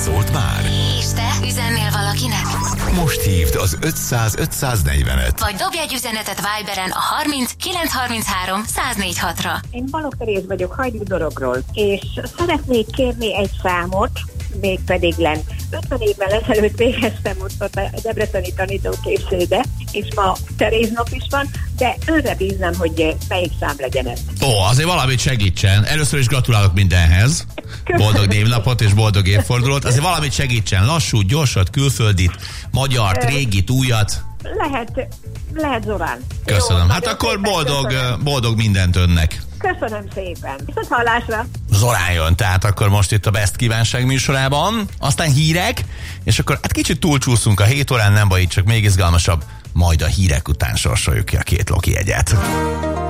Szólt már? És te üzennél valakinek? Most hívd az 500-540-et. Vagy dobj egy üzenetet Viberen a 30 933 104-6-ra. Én Balogh Teréz vagyok Hajdú-Dorogról, és szeretnék kérni egy számot, mégpedig lent. 50 évvel ezelőtt végeztem ott a debreceni tanítóképzőbe, és ma Teréznap is van, de önre bíznám, hogy melyik szám legyen ez. Ó, azért valamit segítsen. Először is gratulálok mindenhez. Boldog névnapot és boldog évfordulót. Azért valamit segítsen. Lassú, gyorsat, külföldit, magyart, régit, újat. Lehet Zorán. Köszönöm. Jó, hát akkor köszönöm. boldog mindent önnek. Köszönöm szépen. Viszont hallásra. Zorán jön, tehát akkor most itt a Best Kívánság műsorában, aztán hírek, és akkor hát kicsit túlcsúszunk a 7 órán, nem baj, csak még izgalmasabb, majd a hírek után sorsoljuk ki a 2 Loki jegyet.